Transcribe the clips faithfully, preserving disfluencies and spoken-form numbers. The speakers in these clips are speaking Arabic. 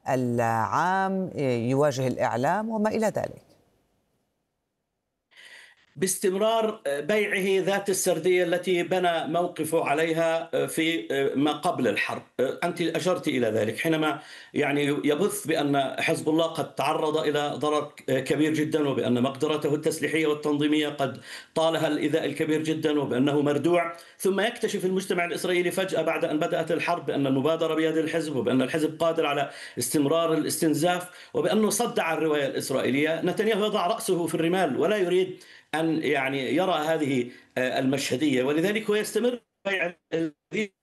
العام يواجه الإعلام وما إلى ذلك؟ باستمرار بيعه ذات السردية التي بنى موقفه عليها في ما قبل الحرب. أنت أشرت إلى ذلك حينما يعني يبث بأن حزب الله قد تعرض إلى ضرر كبير جدا، وبأن مقدرته التسليحية والتنظيمية قد طالها الإيذاء الكبير جدا، وبأنه مردوع. ثم يكتشف المجتمع الإسرائيلي فجأة بعد أن بدأت الحرب بأن المبادرة بيد الحزب، وبأن الحزب قادر على استمرار الاستنزاف، وبأنه صدع الرواية الإسرائيلية. نتنياهو يضع رأسه في الرمال ولا يريد أن يعني يرى هذه المشهدية، ولذلك هو يستمر الذي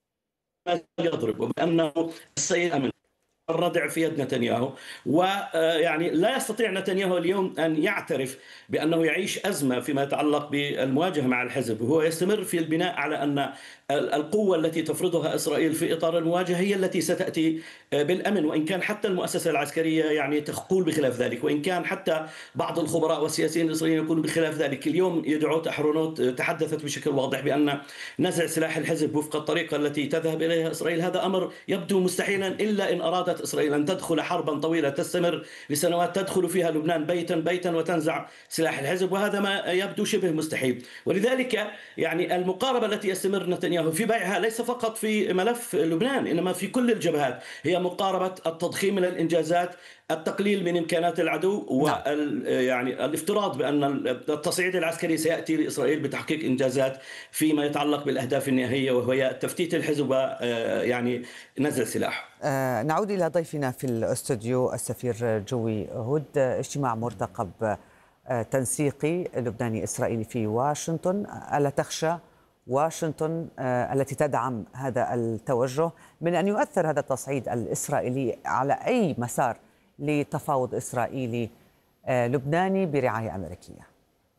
يضرب، وبأنه السيد أمن الردع في يد نتنياهو. ويعني لا يستطيع نتنياهو اليوم أن يعترف بأنه يعيش أزمة فيما يتعلق بالمواجهة مع الحزب. هو يستمر في البناء على أن القوة التي تفرضها إسرائيل في إطار المواجهة هي التي ستأتي بالأمن، وإن كان حتى المؤسسة العسكرية يعني تقول بخلاف ذلك، وإن كان حتى بعض الخبراء والسياسيين الإسرائيليين يقولون بخلاف ذلك. اليوم يدعوت أحرونوت تحدثت بشكل واضح بأن نزع سلاح الحزب وفق الطريقة التي تذهب إليها إسرائيل هذا أمر يبدو مستحيلا، إلا إن أرادت إسرائيل أن تدخل حربا طويلة تستمر لسنوات تدخل فيها لبنان بيتا بيتا وتنزع سلاح الحزب، وهذا ما يبدو شبه مستحيل. ولذلك يعني المقاربة التي يستمر نتنياهو في بيعها ليس فقط في ملف لبنان، إنما في كل الجبهات، هي مقاربة التضخيم من الإنجازات، التقليل من إمكانات العدو، وال يعني الافتراض بأن التصعيد العسكري سيأتي لإسرائيل بتحقيق إنجازات فيما يتعلق بالأهداف النهائية، وهي تفتيت الحزب ويعني نزع سلاح. آه نعود إلى ضيفنا في الاستوديو السفير جوي هود. اجتماع مرتقب آه تنسيقي لبناني إسرائيلي في واشنطن، ألا تخشى واشنطن آه التي تدعم هذا التوجه من أن يؤثر هذا التصعيد الإسرائيلي على أي مسار لتفاوض إسرائيلي آه لبناني برعاية أمريكية؟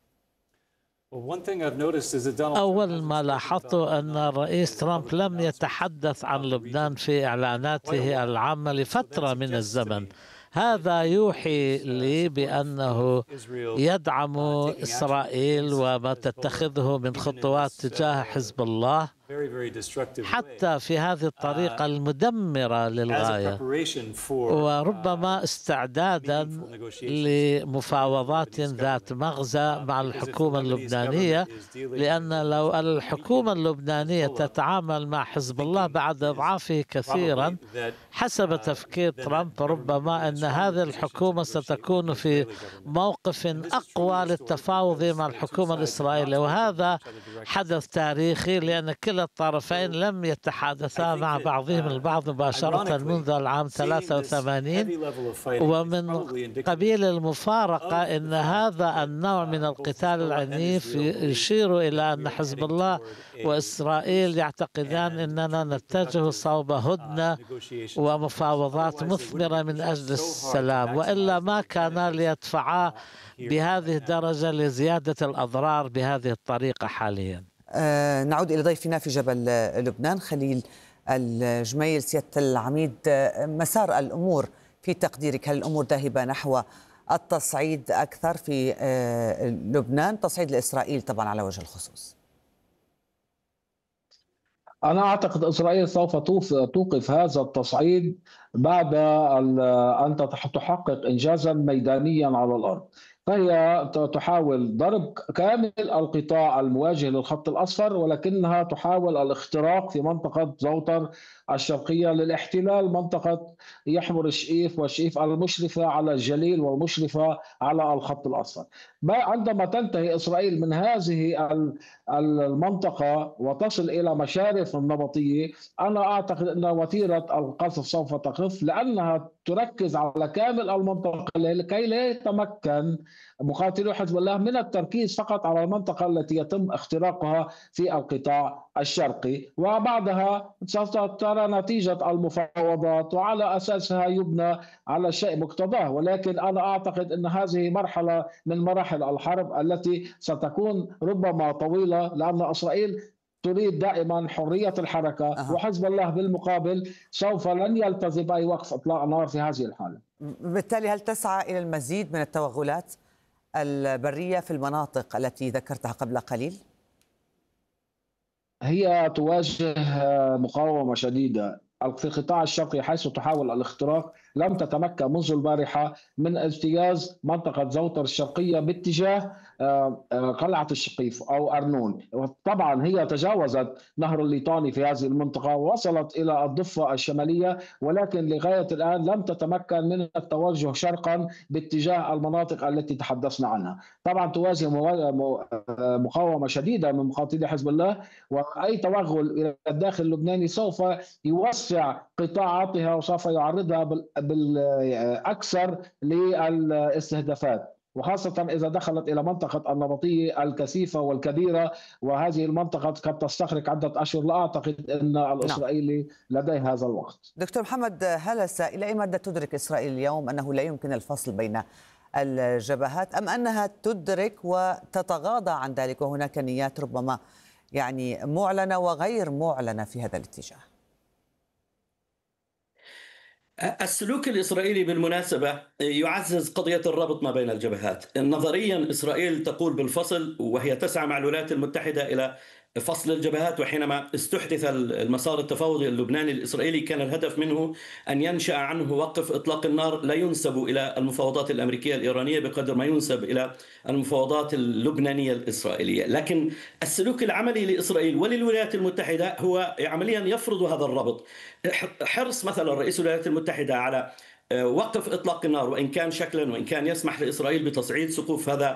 أول ما لاحظته أن الرئيس ترامب لم يتحدث عن لبنان في إعلاناته العامة لفترة من الزمن. هذا يوحي لي بأنه يدعم إسرائيل وما تتخذه من خطوات تجاه حزب الله حتى في هذه الطريقة المدمرة للغاية، وربما استعدادا لمفاوضات ذات مغزى مع الحكومة اللبنانية، لأن لو الحكومة اللبنانية تتعامل مع حزب الله بعد إضعافه كثيرا حسب تفكير ترامب، ربما أن هذه الحكومة ستكون في موقف أقوى للتفاوض مع الحكومة الإسرائيلية، وهذا حدث تاريخي لأن كلا الطرفين لم يتحادثا مع بعضهم البعض مباشرة منذ العام ثلاثة وثمانين. ومن قبيل المفارقة أن هذا النوع من القتال العنيف يشير إلى أن حزب الله وإسرائيل يعتقدان أننا نتجه صوب هدنة ومفاوضات مثمرة من أجل السلام، وإلا ما كان ليدفعا بهذه الدرجة لزيادة الأضرار بهذه الطريقة حاليا. آه نعود إلى ضيفنا في جبل لبنان خليل الجميل. سيادة العميد، مسار الأمور في تقديرك، هل الأمور ذاهبة نحو التصعيد أكثر في آه لبنان، تصعيد لإسرائيل طبعا على وجه الخصوص؟ أنا أعتقد إسرائيل سوف توقف هذا التصعيد بعد أن تحقق إنجازا ميدانيا على الأرض، فهي تحاول ضرب كامل القطاع المواجه للخط الأصفر، ولكنها تحاول الاختراق في منطقة زوطر الشرقية للاحتلال منطقة يحمر الشئيف والشئيف المشرفة على الجليل والمشرفة على الخط الأصفر. عندما تنتهي إسرائيل من هذه المنطقة وتصل إلى مشارف النبطية، أنا أعتقد أن وتيرة القصف سوف تخف، لأنها تركز على كامل المنطقة لكي لا يتمكن مقاتلو حزب الله من التركيز فقط على المنطقة التي يتم اختراقها في القطاع الشرقي، وبعدها سوف ترى نتيجة المفاوضات وعلى أساسها يبنى على شيء مقتضاه. ولكن أنا أعتقد أن هذه مرحلة من مراحل الحرب التي ستكون ربما طويلة، لأن إسرائيل تريد دائما حرية الحركة، أه. وحزب الله بالمقابل سوف لن يلتزم بأي وقف إطلاق نار في هذه الحالة. بالتالي هل تسعى إلى المزيد من التوغلات البرية في المناطق التي ذكرتها قبل قليل؟ هي تواجه مقاومة شديدة في القطاع الشرقي حيث تحاول الاختراق لم تتمكن منذ البارحة من اجتياز منطقة زوطر الشرقية باتجاه قلعة الشقيف أو أرنون. طبعا هي تجاوزت نهر الليطاني في هذه المنطقة ووصلت إلى الضفة الشمالية، ولكن لغاية الآن لم تتمكن من التوجه شرقا باتجاه المناطق التي تحدثنا عنها. طبعا تواجه مقاومة شديدة من مقاتلي حزب الله، وأي توغل إلى الداخل اللبناني سوف يوسع قطاعاتها وسوف يعرضها بالأكثر للاستهدافات، وخاصة إذا دخلت إلى منطقة النبطية الكثيفة والكبيرة، وهذه المنطقة قد تستغرق عدة أشهر. لا أعتقد أن الإسرائيلي لديه هذا الوقت. دكتور محمد هلس، إلى أي مدى تدرك إسرائيل اليوم أنه لا يمكن الفصل بين الجبهات، أم أنها تدرك وتتغاضى عن ذلك وهناك نيات ربما يعني معلنة وغير معلنة في هذا الاتجاه؟ السلوك الإسرائيلي بالمناسبة يعزز قضية الربط ما بين الجبهات. نظريا إسرائيل تقول بالفصل، وهي تسعى مع الولايات المتحدة إلى فصل الجبهات. وحينما استحدث المسار التفاوضي اللبناني الإسرائيلي كان الهدف منه أن ينشأ عنه وقف إطلاق النار لا ينسب إلى المفاوضات الأمريكية الإيرانية بقدر ما ينسب إلى المفاوضات اللبنانية الإسرائيلية. لكن السلوك العملي لإسرائيل وللولايات المتحدة هو عمليا يفرض هذا الربط. حرص مثلا رئيس الولايات المتحدة على وقف إطلاق النار، وإن كان شكلا وإن كان يسمح لإسرائيل بتصعيد سقوف هذا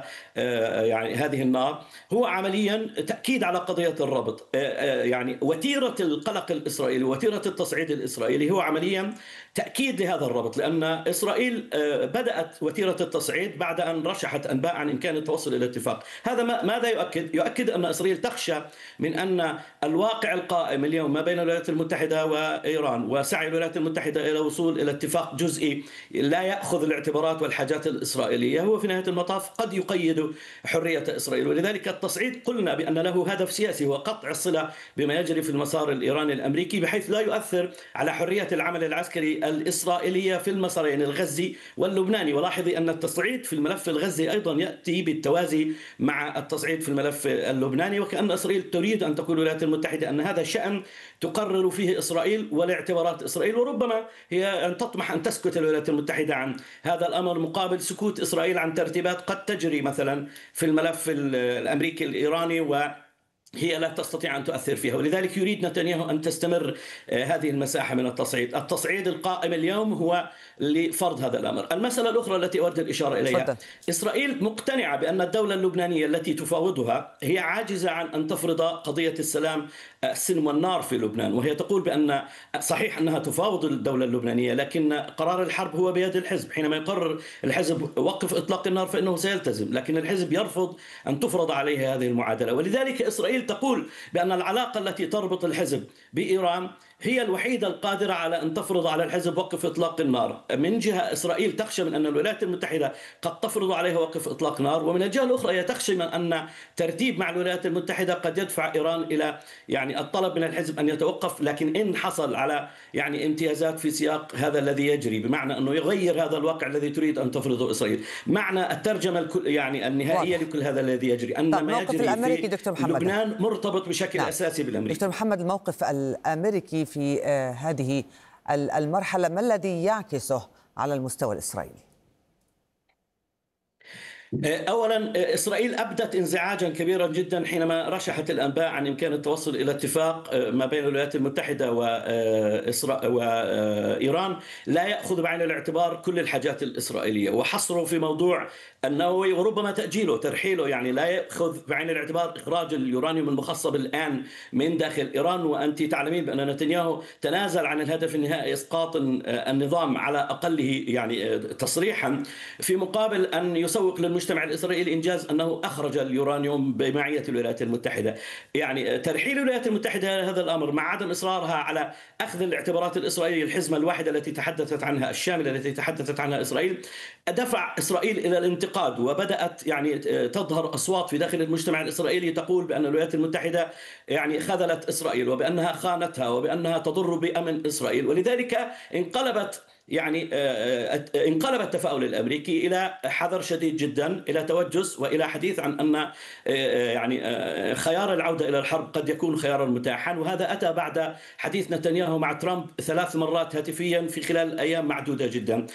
يعني هذه النار، هو عمليا تأكيد على قضية الربط. يعني وتيرة القلق الإسرائيلي وتيرة التصعيد الإسرائيلي هو عمليا تأكيد لهذا الربط، لأن إسرائيل بدأت وتيرة التصعيد بعد أن رشحت أنباء عن إمكان التوصل إلى اتفاق. هذا ماذا يؤكد؟ يؤكد أن إسرائيل تخشى من أن الواقع القائم اليوم ما بين الولايات المتحدة وإيران وسعي الولايات المتحدة إلى وصول إلى اتفاق جزئي لا يأخذ الاعتبارات والحاجات الإسرائيلية هو في نهاية المطاف قد يقيد حرية إسرائيل. ولذلك التصعيد قلنا بأن له هدف سياسي هو قطع الصلة بما يجري في المسار الإيراني الأمريكي بحيث لا يؤثر على حرية العمل العسكري الإسرائيلية في المسارين الغزي واللبناني. ولاحظي أن التصعيد في الملف الغزي أيضا يأتي بالتوازي مع التصعيد في الملف اللبناني، وكأن إسرائيل تريد أن تقول الولايات المتحدة أن هذا شأن تقرر فيه إسرائيل ولاعتبارات إسرائيل، وربما هي أن تطمح أن تسكت الولايات المتحدة عن هذا الأمر مقابل سكوت إسرائيل عن ترتيبات قد تجري مثلا في الملف الأمريكي الإيراني و هي لا تستطيع أن تؤثر فيها. ولذلك يريد نتنياهو أن تستمر هذه المساحة من التصعيد. التصعيد القائم اليوم هو لفرض هذا الأمر. المسألة الأخرى التي أود الإشارة إليها فضل. إسرائيل مقتنعة بأن الدولة اللبنانية التي تفاوضها هي عاجزة عن أن تفرض قضية السلام السلم والنار في لبنان، وهي تقول بأن صحيح أنها تفاوض الدولة اللبنانية لكن قرار الحرب هو بيد الحزب. حينما يقرر الحزب وقف إطلاق النار فإنه سيلتزم، لكن الحزب يرفض أن تفرض عليه هذه المعادلة. ولذلك إسرائيل تقول بأن العلاقة التي تربط الحزب بإيران هي الوحيدة القادرة على أن تفرض على الحزب وقف إطلاق النار. من جهة إسرائيل تخشى من أن الولايات المتحدة قد تفرض عليها وقف إطلاق نار، ومن الجهة الأخرى هي تخشى من أن ترتيب مع الولايات المتحدة قد يدفع إيران إلى يعني الطلب من الحزب أن يتوقف، لكن إن حصل على يعني امتيازات في سياق هذا الذي يجري، بمعنى أنه يغير هذا الواقع الذي تريد أن تفرضه إسرائيل. معنى الترجمة الكل يعني النهائية واضح. لكل هذا الذي يجري أن ما يجري في لبنان مرتبط بشكل نعم. أساسي بالأمريكي. دكتور محمد، الموقف الأمريكي في هذه المرحلة ما الذي يعكسه على المستوى الإسرائيلي؟ أولا إسرائيل أبدت انزعاجا كبيرا جدا حينما رشحت الأنباء عن إمكان التوصل إلى اتفاق ما بين الولايات المتحدة وإيران لا يأخذ بعين الاعتبار كل الحاجات الإسرائيلية، وحصره في موضوع النووي وربما تأجيله ترحيله، يعني لا يأخذ بعين الاعتبار إخراج اليورانيوم المخصب الآن من داخل إيران. وأنت تعلمين بأن نتنياهو تنازل عن الهدف النهائي إسقاط النظام على أقله يعني تصريحا، في مقابل أن يسوق للمجتمع الإسرائيلي إنجاز أنه أخرج اليورانيوم بمعية الولايات المتحدة. يعني ترحيل الولايات المتحدة هذا الأمر مع عدم إصرارها على أخذ الاعتبارات الإسرائيلية الحزمة الواحدة التي تحدثت عنها الشاملة التي تحدثت عنها إسرائيل دفع إسرائيل إلى الانتقاد، وبدأت يعني تظهر أصوات في داخل المجتمع الإسرائيلي تقول بأن الولايات المتحدة يعني خذلت إسرائيل وبأنها خانتها وبأنها تضر بأمن إسرائيل. ولذلك انقلبت يعني انقلب التفاؤل الامريكي الى حذر شديد جدا، الى توجس، والى حديث عن ان يعني خيار العوده الى الحرب قد يكون خيارا متاحا. وهذا اتى بعد حديث نتنياهو مع ترامب ثلاث مرات هاتفيا في خلال ايام معدوده جدا.